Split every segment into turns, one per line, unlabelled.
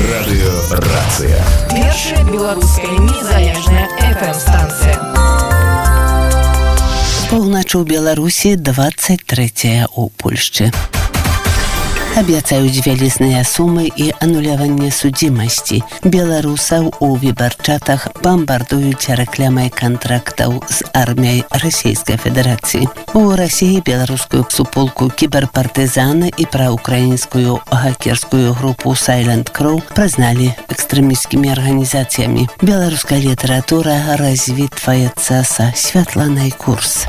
Радыёрацыя.
Першая беларуская незалежная FM-станцыя.
Поўнач у Беларусі, 23 у Польшчы. Абяцаюць вялізныя сумы і ануляванне судзімасці. Беларусаў у выбарчатах бамбардуюць рэкламай кантрактаў з арміяй Расійскай Федэрацыі. У Расіі беларускую суполку кіберпартызаны і праўкраінскую хакерскую групу Silent Crow прызналі экстрэмісцкімі арганізацыямі. Беларуская літаратура развітваецца са Святланай Курс.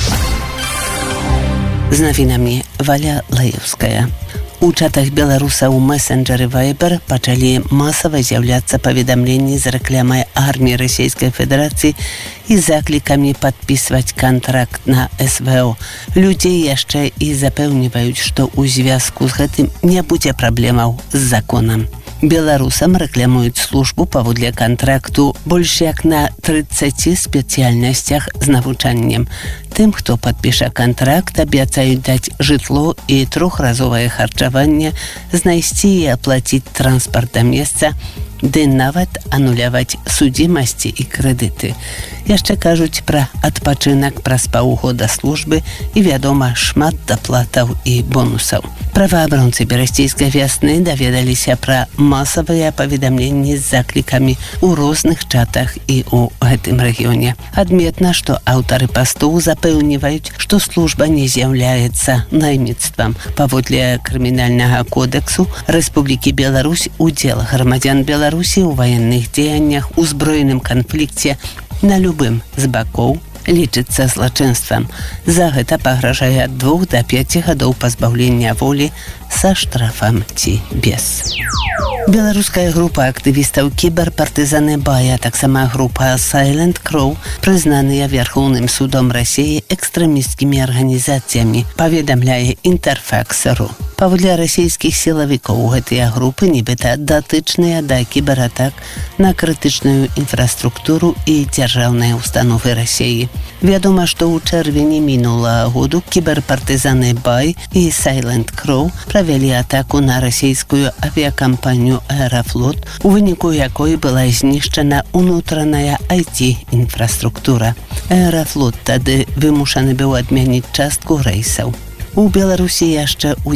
З навінамі Валя Лаевская. У чатах беларусаў месенджеры Viber пачалі масава з'яўляцца паведамленні з рэкламай арміі Расійскай Федэрацыі і заклікамі падпісваць кантракт на СВО. Людзей яшчэ і запэўніваюць, што ў звязку з гэтым не будзе праблемаў з законам. Беларусам рэкламуюць службу паводле кантракту больш як на 30 спецыяльнасцях з навучаннем. Тым, хто падпіша кантракт, абяцаюць даць жытло і трохразовае харчаванне, знайсці і аплаціць транспарт да месца, ды нават ануляваць судзімасці і крэдыты. Яшчэ кажуць пра адпачынак праз паўгода службы і, вядома, шмат даплатаў і бонусаў. Праваабаронцы берасцейскай вясны даведаліся пра масавыя паведамленні з заклікамі ў розных чатах і ў гэтым рэгіёне. Адметна, што аўтары пастоў запэўніваюць, што служба не з'яўляецца найміцтвам. Паводле крымінальнага кодексу Рэспублікі Беларусь удзел грамадзян Беларусі ў ваенных дзеяннях у збройным канфлікце на любым з бакоў лічыцца злачынствам. За гэта пагражае ад 2 до 5 гадоў пазбаўлення волі са штрафам ці без. Беларуская група актывістаў кіберпартызаны Бая, таксама група Silent Crow, прызнаныя Верхоўным судом Расіі экстрэмісцкімі арганізацыямі, паведамляе Інтэрфакс.ру. Паводле расійскіх сілавікоў гэтыя групы нібыта датычныя да кібератак на крытычную інфраструктуру і дзяржаўныя установы Расіі. Вядома, што ў чэрвені мінулага году кіберпартызаны Бай і Silent Crow правялі атаку на расійскую авіякампанію Аэрафлот, у выніку якой была знішчана ўнутраная IT-інфраструктура. Аэрафлот тады вымушаны быў адмяніць частку рэйсаў. У Беларусі яшчэ ў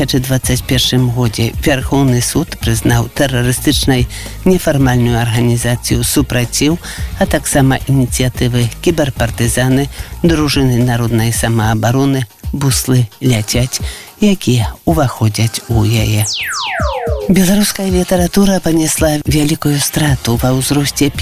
2021 годзе Верхоўны суд прызнаў тэрарыстычнай нефармальную арганізацыю «Супраціў», а таксама ініцыятывы кіберпартызаны, дружыны народнай самаабароны, «Буслы ляцяць», якія ўваходзяць у яе. Беларуская літаратура панесла вялікую страту ва ўзросце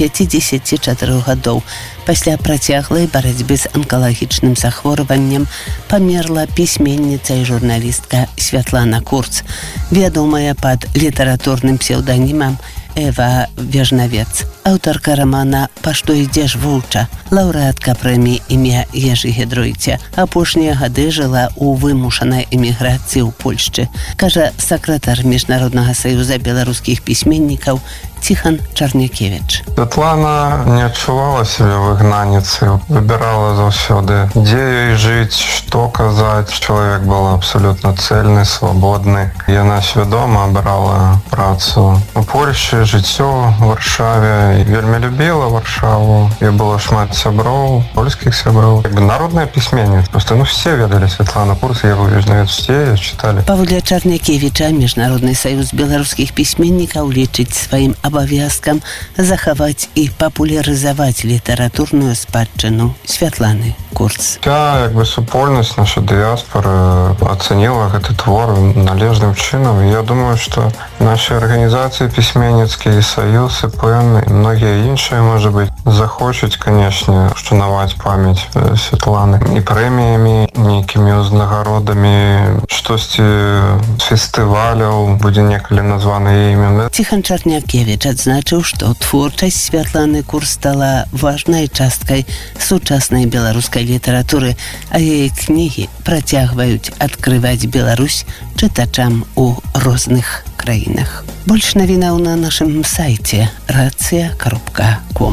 54 гадоў. Пасля працяглай барацьбы з анкалагічным захворваннем памерла пісьменніца і журналістка Святлана Курц, вядомая пад літаратурным псеўданімам Эва Вежнавец, аўтарка рамана «Па што ідзеш, воўча», лаўрэатка прэміі імя Ежы Гедройця. Апошнія гады жыла ў вымушанай эміграцыі ў Польшчы, кажа сакратар Міжнароднага саюза беларускіх пісьменнікаў Ціхан Чарнякевіч.
Святлана не адчувала сябе выгнаніцай, выбірала заўсёды, дзе ёй жыць, што казаць. Чалавек был абсолютно цельны, свабодны. Яна свядома абрала працу у Польшчы, жыццё у Варшаве. Вельмі любіла Варшаву. І было шмат сяброў, польскіх сяброў. Народная пісьменніца. Просто все ведалі Святлану Курц, Еву Вежнавец, все читали.
Паводле Чарнякевіча Міжнародны саюз беларускіх пісьменнікаў лічыць сваім абавязкам захаваць і папулярызаваць літаратурную спадчыну Святланы Курц.
Вся супольнасць наша дыяспора ацаніла гэты твор належным чынам. Я думаю, што нашы арганізацыі пісьменніцкія, саюз, ІПН і многія іншыя, можа быць, захочуць, канешне, ушанаваць памяць Святланы і прэміямі, нейкімі ўзнагародамі, штосьці з фестываляў будзе некалі названы імя.
Ціхан Чарнякевіч адзначыў, што творчасць Святланы Курц стала важнай часткай сучаснай беларускай літаратуры, а яе кнігі працягваюць адкрываць Беларусь чытачам у розных краінах. Больш навінаў на нашым сайце racja.com.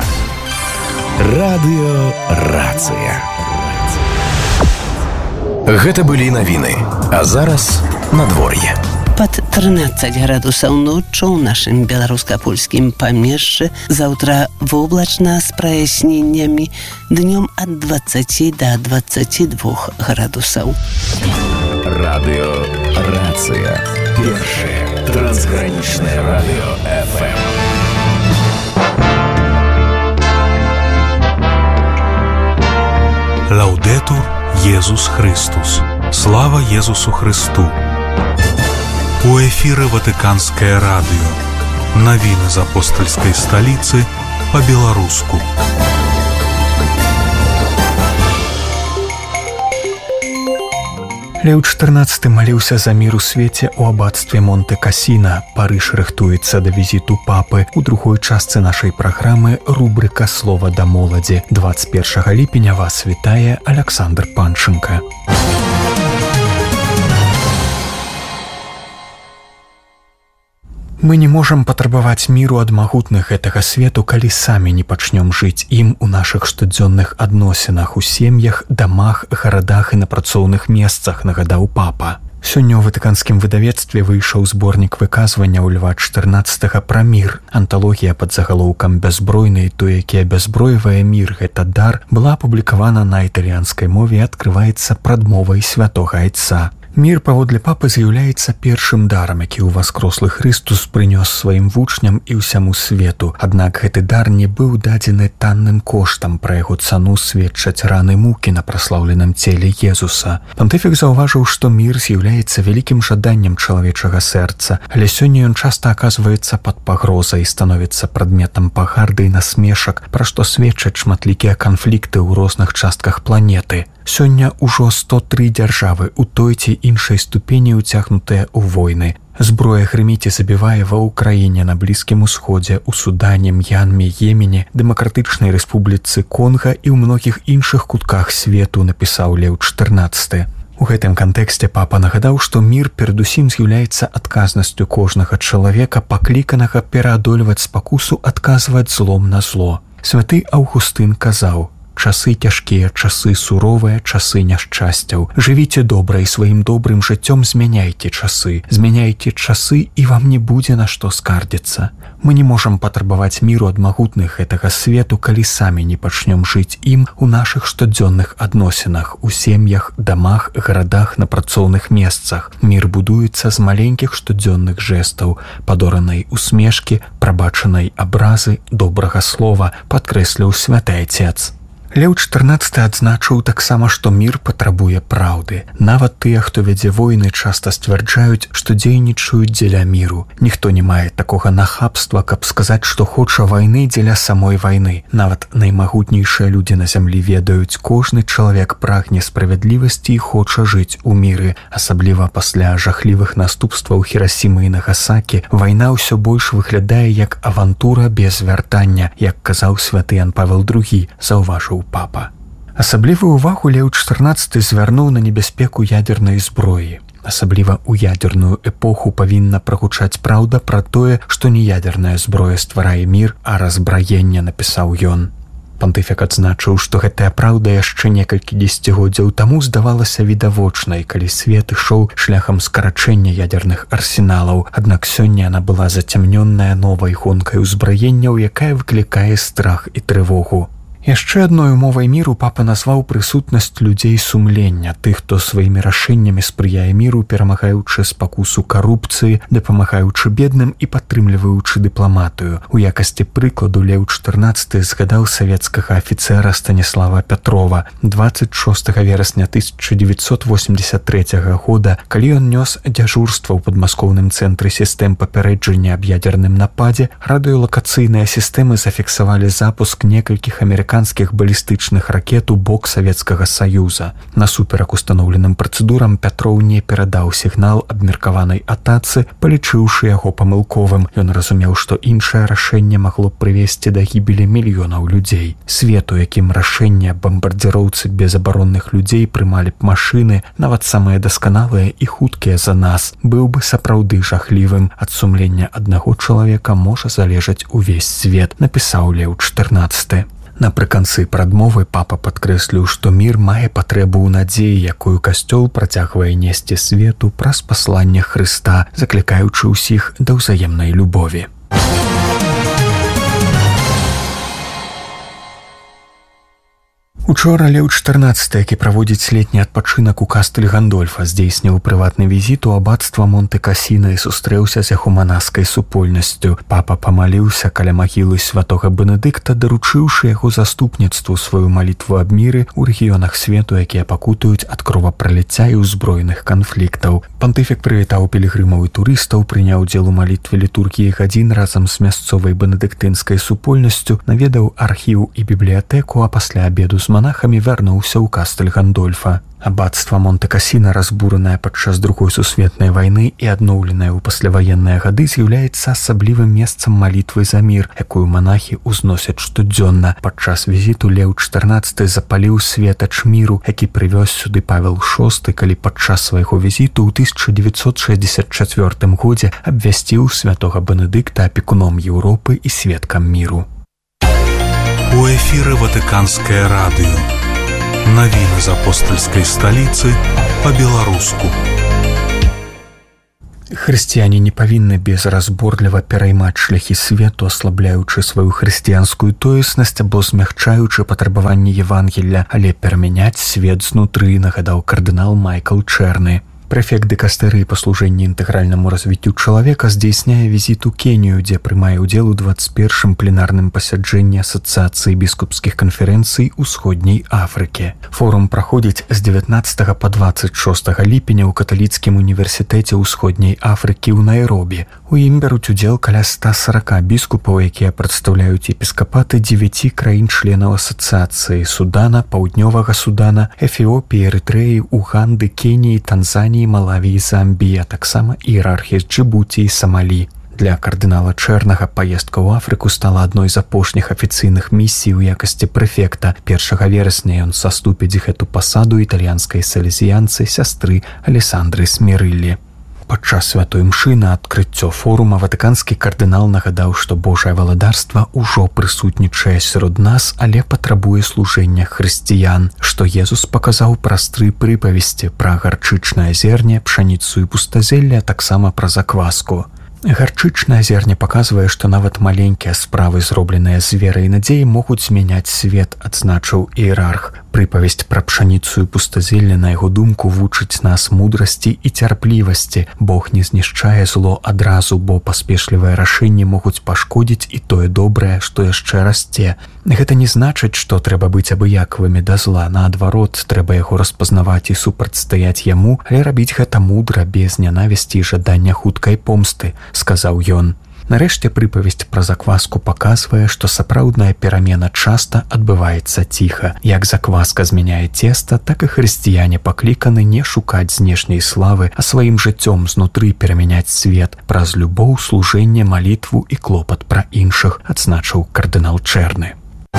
Радыёрацыя. Гэта былі навіны, а зараз надвор'е.
Пад 13 градусаў ноччу ў нашым беларуска-польскім памежжы, заўтра воблачна з праясненнямі, днём ад 20 до 22 градусаў.
Радио «Рация». Первое трансграничное радио ФМ.
Лаудетур Езус Христус. Слава Езусу Христу. У эфіры Ватыканскае радыё. Навіны з апостальскай сталіцы па-беларуску. Леў XIV маліўся за мір у свеце ў аббатстве Монте-Касіна. Парыж рыхтуецца да візіту папы. У другой частцы нашай праграмы рубрыка «Слова да моладзі». 21 ліпеня вас вітае Александр Панченко. Мы не можам патрабаваць міру ад магутных гэтага свету, калі самі не пачнём жыць ім у нашых штодзённых адносінах, у сем'ях, дамах, гарадах і на працоўных месцах, нагадаў папа. Сёння ў ватыканскім выдавецтве выйшаў зборнік выказванняў Льва XIV пра мір. Анталогія пад загалоўкам «Бяззбройны» і той, які абяззброівае мір, гэта дар, была апублікавана на італьянскай мове і адкрываецца прадмовай святога айца. Мір, паводле папы, з'яўляецца першым дарам, які ўваскрослы Хрыстус прынёс сваім вучням і ўсяму свету. Аднак гэты дар не быў дадзены танным коштам, пра яго цану сведчаць раны мукі на праслаўленым целе Езуса. Пантыфік заўважыў, што мір з'яўляецца вялікім жаданнем чалавечага сэрца, але сёння ён часта аказваецца пад пагрозай і становіцца прадметам пагарды і насмешак, пра што сведчаць шматлікія канфлікты ў розных частках планеты. Сёння ўжо 103 дзяржавы ў той ці іншай ступені ўцягнутыя ў войны. Зброя грыміць і забівае ва ўкраіне, на Блізкім Усходзе, у Судане, М'янме, Йемене, Дэмакратычнай Рэспубліцы Конга і ў многіх іншых кутках свету, напісаў Леў XIV. У гэтым кантэксце папа нагадаў, што мір перадусім з'яўляецца адказнасцю кожнага чалавека, пакліканага пераадольваць спакусу, адказваць злом на зло. Святы Аўгустын казаў: «Часы цяжкія, часы суровыя, часы няшчасцяў. Жывіце добра і сваім добрым жыццём змяняйце часы. Змяняйце часы, і вам не будзе на што скардзіцца. Мы не можам патрабаваць міру ад магутных гэтага свету, калі самі не пачнём жыць ім у нашых штодзённых адносінах, у сем'ях, дамах, гарадах, на працоўных месцах. Мір будуецца з маленькіх штодзённых жэстаў, падоранай усмешкі, прабачанай абразы, добрага слова, падкрэсліў святы айцец. Леў XIV адзначыў таксама, што мір патрабуе праўды. Нават тыя, хто вядзе войны, часта сцвярджаюць, што дзейнічаюць дзеля міру. Ніхто не мае такога нахабства, каб сказаць, што хоча вайны дзеля самой вайны. Нават наймагутнейшыя людзі на зямлі ведаюць, кожны чалавек прагне справядлівасці і хоча жыць у міры. Асабліва пасля жахлівых наступстваў Хірасімы і Нагасакі вайна ўсё больш выглядае як авантура без вяртання, як казаў святы Ян Павел II, заўважыў папа. Асаблівую ўвагу Леў XIV звярнуў на небяспеку ядзернай зброі. Асабліва ў ядзерную эпоху павінна прагучаць праўда пра тое, што не ядзерная зброя стварае мір, а разбраенне, напісаў ён. Пантыфік адзначыў, што гэтая праўда яшчэ некалькі дзесяцігоддзяў таму здавалася відавочнай, калі свет ішоў шляхам скарачэння ядзерных арсеналаў, аднак сёння яна была зацямнёная новай гонкай узбраенняў, якая выклікае страх і трывогу. Яшчэ адной умовай міру папа назваў прысутнасць людзей сумлення, тых, хто сваімі рашэннямі спрыяе міру, перамагаючы спакусу карупцыі, дапамагаючы бедным і падтрымліваючы дыпламатыю. У якасці прыкладу Леў XIV згадаў савецкага афіцэра Станіслава Пятрова. 26 верасня 1983 года, калі ён нёс дзяжурства ў падмаскоўным цэнтры сістэм папярэджання аб ядзерным нападзе, радыёлакацыйныя сістэмы зафіксавалі запуск некалькіх амерыканскіх балістычных ракет у бок Савецкага Саюза. Насуперак устаноўленым працэдурам Пятроў не перадаў сігнал абмеркаванай атацы, палічыўшы яго памылковым. Ён разумеў, што іншае рашэнне магло прывесці да гібелі мільёнаў людзей. Свет, у якім рашэнне бамбардзіроўцы без абаронных людзей прымалі б машыны, нават самыя дасканалыя і хуткія за нас, быў бы сапраўды жахлівым. Ад сумлення аднаго чалавека можа залежаць увесь свет, напісаў Леў XIV. Напрыканцы прадмовы папа падкрэсліў, што мір мае патрэбу ў надзеі, якую касцёл працягвае несці свету праз пасланне Хрыста, заклікаючы ўсіх да ўзаемнай любові. Учора Леў XIV, які праводзіць летні адпачынак у кастэль Гандольфа, здзейсніў прыватны візіт у аббацтва Монте-Касіна і сустрэўся з яго манаскай супольнасцю. Папа памаліўся каля магілы святога Бенедыкта, даручыўшы яго заступніцтву сваю малітву аб міры ў рэгіёнах свету, якія пакутуюць ад кровапраліцця і ўзброеных канфліктаў. Пантыфік прывітаў пілігрымаў і турыстаў, прыняў удзел у малітве літургіі гадзін разам з мясцовай бенедыктынскай супольнасцю, наведаў архіў і бібліятэку, а пасля абеду з монахамі вярнуўся ў кастэль Гандольфа. Аббацтва Монте-Касіна, разбуранае падчас Другой сусветнай вайны і адноўленае ў пасляваенныя гады, з'яўляецца асаблівым месцам малітвы за мір, якую манахі ўзносяць штодзённа. Падчас візіту Леў XIV запаліў светач міру, які прывёз сюды Павел VI, калі падчас свайго візіту ў 1964 годзе абвясціў святога Бенедыкта апекуном Еўропы і сведкам міру.
У эфіры Ватыканскае радыё. Навіны з апостальскай сталіцы па-беларуску.
Хрысціяне не павінны безразборліва пераймаць шляхі свету, аслабляючы сваю хрысціянскую тоеснасць або змягчаючы патрабаванні Евангелля, але перамяняць свет знутры, нагадаў кардынал Майкл Чэрны. Прэфект дыкастэрыі па служэнні інтэгральнаму развіццю чалавека здзейсняе візіт у Кенію, дзе прымае ўдзел у 21-м пленарным пасяджэнні Асацыяцыі біскупскіх канферэнцый Усходняй Афрыкі. Форум праходзіць з 19 па 26 ліпеня ў каталіцкім універсітэце Усходняй Афрыкі ў Найробі. У ім бяруць удзел каля 140 біскупаў, якія прадстаўляюць епіскапаты 9 краін-членаў асацыяцыі: Судана, Паўднёвага Судана, Эфіопіі, Эрытрэі, Уганды, Кеніі, Танзаніі, Малаві і Замбіі, а таксама іерархі з Джыбуці і Самалі. Для кардынала Чэрнага паездка ў Афрыку стала адной з апошніх афіцыйных місій у якасці прэфекта. 1 верасня ён саступіць гэту пасаду італьянскай салезіянцы сястры Алесандры Смірыллі. Падчас святой мшы на адкрыццё форума ватыканскі кардынал нагадаў, што Божае валадарства ўжо прысутнічае сярод нас, але патрабуе служэння хрысціян, што Езус паказаў праз 3 прыпавесці пра гарчычнае зерне, пшаніцу і пустазелле, а таксама пра закваску. Гарчычнае зерне паказвае, што нават маленькія справы, зробленыя з верай і надзеяй, могуць змяняць свет, адзначыў іерарх. Прыпавесць пра пшаніцу і пустазелле, на яго думку, вучыць нас мудрасці і цярплівасці. Бог не знішчае зло адразу, бо паспешлівыя рашэнні могуць пашкодзіць і тое добрае, што яшчэ расце. Гэта не значыць, што трэба быць абыякавымі да зла. Наадварот, трэба яго распазнаваць і супрацьстаяць яму, але рабіць гэта мудра, без нянавісці і жадання хуткай помсты, сказаў ён. Нарэшце прыпавесць пра закваску паказвае, што сапраўдная перамена часта адбываецца ціха. Як закваска змяняе цеста, так і хрысціяне пакліканы не шукаць знешняй славы, а сваім жыццём знутры перамяняць свет праз любоў, служэнне, малітву і клопат пра іншых, адзначыў кардынал Чэрны.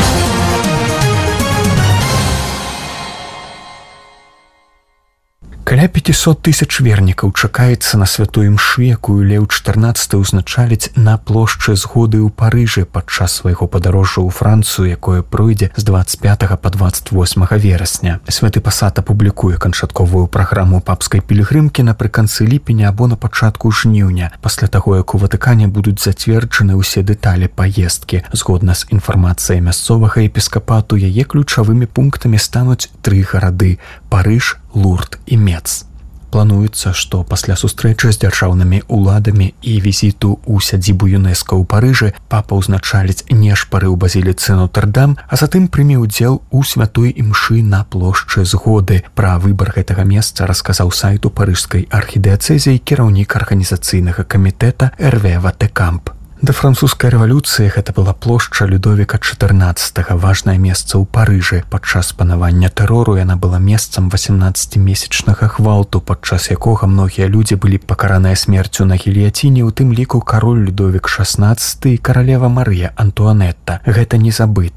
Каля 500 тысяч вернікаў чакаецца на святой мшы, якую Леў XIV ўзначаліць на плошчы Згоды ў Парыжы падчас свайго падарожжа ў Францыю, якое пройдзе з 25 па 28 верасня. Святы пасад апублікуе канчатковую праграму папскай пілігрымкі напрыканцы ліпеня або на пачатку жніўня, пасля таго, як у Ватыкане будуць зацверджаны ўсе дэталі паездкі. Згодна з інфармацыяй мясцовага епіскапату, яе ключавымі пунктамі стануць 3 гарады – Парыж, Лурд і Мец. Плануецца, што пасля сустрэчы з дзяржаўнымі ўладамі і візіту ў сядзібу ЮНЕСКО ў Парыжы папа ўзначаліць нешпары ў базіліцы Нотр-Дам, а затым прыме ўдзел у святой імшы на плошчы Згоды. Пра выбар гэтага месца расказаў сайту парыжскай архідыяцэзіі кіраўнік арганізацыйнага камітэта Эрве Ватекамп. Да французскай рэвалюцыі гэта была плошча Людовіка XIV, важнае месца ў Парыжы. Падчас панавання тэрору яна была месцам 18-месячнага гвалту, падчас якога многія людзі былі пакараныя смерцю на гільятіне, у тым ліку кароль Людовік XVI і каралева Марыя Антуанетта. Гэта не забыта.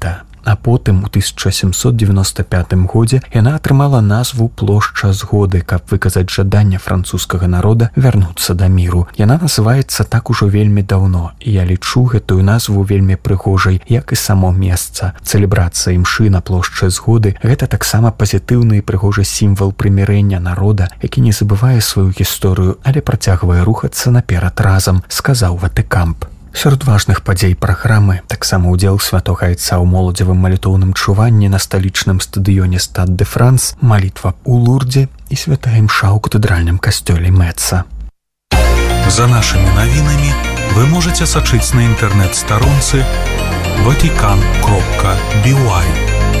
а потым у 1795 годзе яна атрымала назву плошча згоды, каб выказаць жаданне французскага народа вярнуцца да міру. Яна называецца так ужо вельмі даўно, і я лічу гэтую назву вельмі прыгожай, як і само месца. Цэлебрацыя імшы на плошчы згоды – гэта таксама пазітыўны і прыгожы сімвал прымірэння народа, які не забывае сваю гісторыю, але працягвае рухацца наперад разам, сказаў Ватыкамп. Сярод важных падзей праграмы таксама ўдзел святога айца ў моладзевым малітоўным чуванні на сталічным стадыёне Стад де Франс, малітва ў Лурдзе і святая імша ў катэдральным касцёле Мэца.
За нашымі навінамі вы можаце сачыць на інтэрнэт-старонцы vatican.by.